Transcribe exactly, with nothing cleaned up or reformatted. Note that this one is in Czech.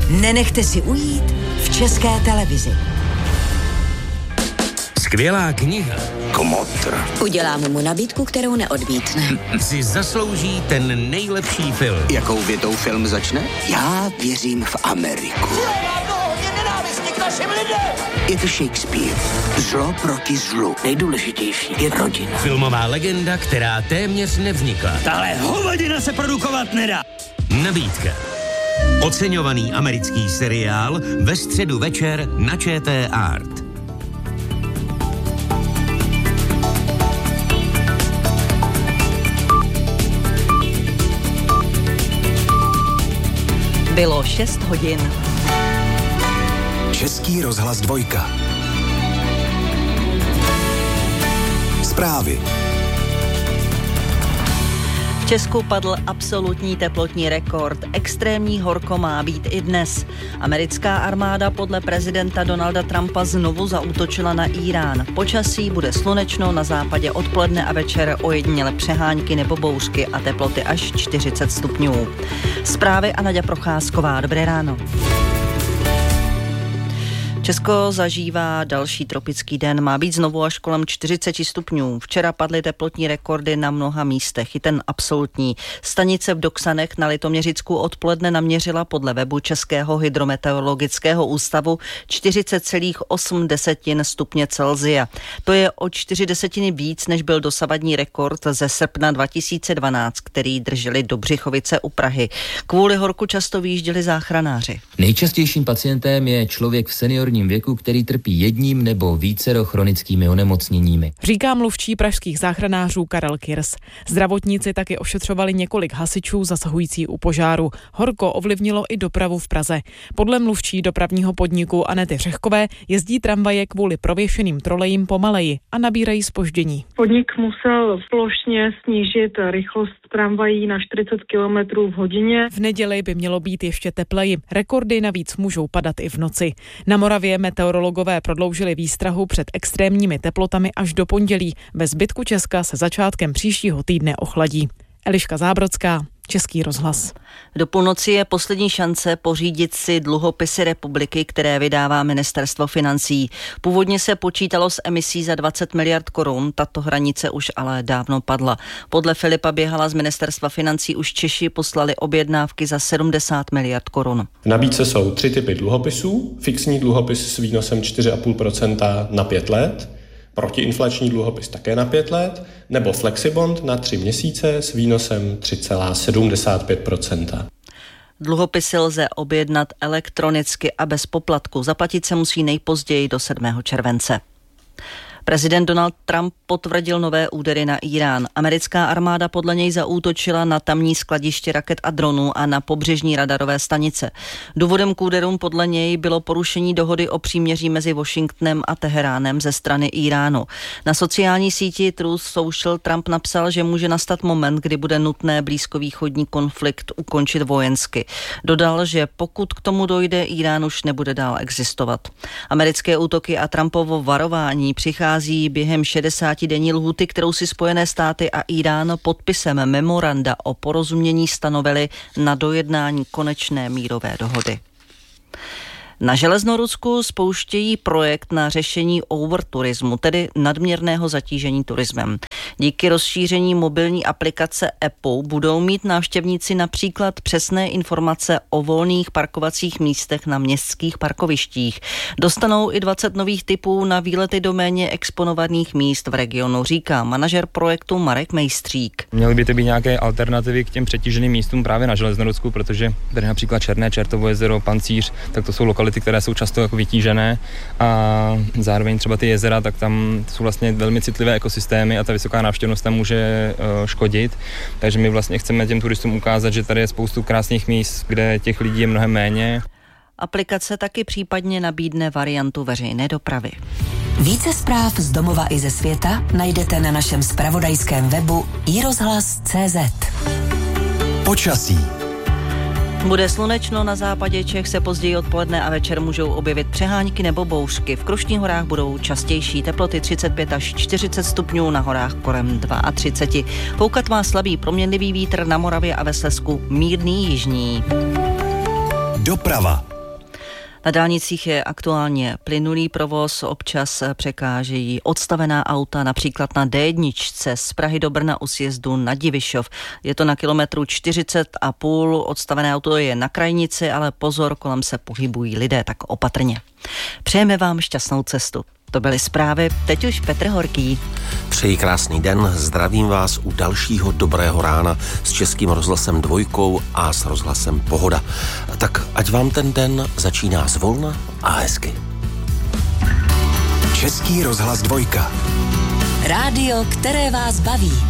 Nenechte si ujít v České televizi. Skvělá kniha Kmotr. Uděláme mu nabídku, kterou neodmítne. si zaslouží ten nejlepší film. Jakou větou film začne? Já věřím v Ameriku. Je to Shakespeare. Zlo proti zlu. Nejdůležitější je rodina. Filmová legenda, která téměř nevznikla. Tahle hovadina se produkovat nedá. Nabídka. Oceňovaný americký seriál ve středu večer na Č T Art. Bylo šest hodin. Český rozhlas dvojka. Zprávy. V Česku padl absolutní teplotní rekord. Extrémní horko má být i dnes. Americká armáda podle prezidenta Donalda Trumpa znovu zaútočila na Irán. Počasí bude slunečno, na západě odpoledne a večer ojediněle přehánky nebo bouřky a teploty až čtyřicet stupňů. Zprávy a Naďa Procházková. Dobré ráno. Česko zažívá další tropický den, má být znovu až kolem čtyřicet stupňů. Včera padly teplotní rekordy na mnoha místech, i ten absolutní. Stanice v Doksanech na Litoměřicku odpoledne naměřila podle webu Českého hydrometeorologického ústavu čtyřicet celá osm stupně Celsia. To je o čtyři desetiny víc, než byl dosavadní rekord ze srpna dva tisíce dvanáct, který drželi Dobřichovice u Prahy. Kvůli horku často vyjížděli záchranáři. Nejčastějším pacientem je člověk v seniorním věku, který trpí jedním nebo vícero chronickými onemocněními. Říká mluvčí pražských záchranářů Karel Kirs. Zdravotníci taky ošetřovali několik hasičů zasahující u požáru. Horko ovlivnilo i dopravu v Praze. Podle mluvčí dopravního podniku Anety Řehkové jezdí tramvaje kvůli prověšeným trolejím pomaleji a nabírají zpoždění. Podnik musel plošně snížit rychlost tramvají na čtyřicet kilometrů v hodině. V neděli by mělo být ještě tepleji. Rekordy navíc můžou padat i v noci. Na Moravě meteorologové prodloužili výstrahu před extrémními teplotami až do pondělí. Ve zbytku Česka se začátkem příštího týdne ochladí. Eliška Zábrodská, Český rozhlas. Do půlnoci je poslední šance pořídit si dluhopisy republiky, které vydává ministerstvo financí. Původně se počítalo s emisí za dvacet miliard korun, tato hranice už ale dávno padla. Podle Filipa Běhala z ministerstva financí už Češi poslali objednávky za sedmdesát miliard korun. V nabídce jsou tři typy dluhopisů. Fixní dluhopis s výnosem čtyři celá pět procenta na pět let, protiinflační dluhopis také na pět let, nebo flexibond na tři měsíce s výnosem tři celá sedmdesát pět procenta. Dluhopisy lze objednat elektronicky a bez poplatku. Zaplatit se musí nejpozději do sedmého července. Prezident Donald Trump potvrdil nové údery na Irán. Americká armáda podle něj zaútočila na tamní skladiště raket a dronů a na pobřežní radarové stanice. Důvodem k úderům podle něj bylo porušení dohody o příměří mezi Washingtonem a Teheránem ze strany Iránu. Na sociální síti Truth Social Trump napsal, že může nastat moment, kdy bude nutné blízkovýchodní konflikt ukončit vojensky. Dodal, že pokud k tomu dojde, Irán už nebude dál existovat. Americké útoky a Trumpovo varování přichází během šedesátidenní lhůty, kterou si Spojené státy a Irán podpisem memoranda o porozumění stanovili na dojednání konečné mírové dohody. Na Železnorudsku spouštějí projekt na řešení overturismu, tedy nadměrného zatížení turismem. Díky rozšíření mobilní aplikace Apple budou mít návštěvníci například přesné informace o volných parkovacích místech na městských parkovištích. Dostanou i dvacet nových typů na výlety do méně exponovaných míst v regionu, říká manažer projektu Marek Mejstřík. Měly by to být nějaké alternativy k těm přetíženým místům právě na Železnorudsku, protože tady například Černé Čertovo jezero, Pancíř, tak to jsou lokality, které jsou často jako vytížené a zároveň třeba ty jezera, tak tam jsou vlastně velmi citlivé ekosystémy a ta vysoká návštěvnost tam může uh, škodit. Takže my vlastně chceme těm turistům ukázat, že tady je spoustu krásných míst, kde těch lidí je mnohem méně. Aplikace taky případně nabídne variantu veřejné dopravy. Více zpráv z domova i ze světa najdete na našem zpravodajském webu i rozhlas tečka cé zet. Počasí. Bude slunečno, na západě Čech se později odpoledne a večer můžou objevit přehánky nebo bouřky. V Krušných horách budou častější teploty třicet pět až čtyřicet stupňů, na horách kolem třicet dva. Foukat má slabý proměnlivý vítr, na Moravě a ve Slezsku mírný jižní. Doprava. Na dálnicích je aktuálně plynulý provoz, občas překážejí odstavená auta, například na D jedna z Prahy do Brna u sjezdu na Divišov. Je to na kilometru čtyřicet a půl, odstavené auto je na krajnici, ale pozor, kolem se pohybují lidé, tak opatrně. Přejeme vám šťastnou cestu. To byly zprávy, teď už Petr Horký. Přeji krásný den, zdravím vás u dalšího dobrého rána s Českým rozhlasem Dvojkou a s rozhlasem Pohoda. Tak ať vám ten den začíná zvolna a hezky. Český rozhlas Dvojka. Rádio, které vás baví.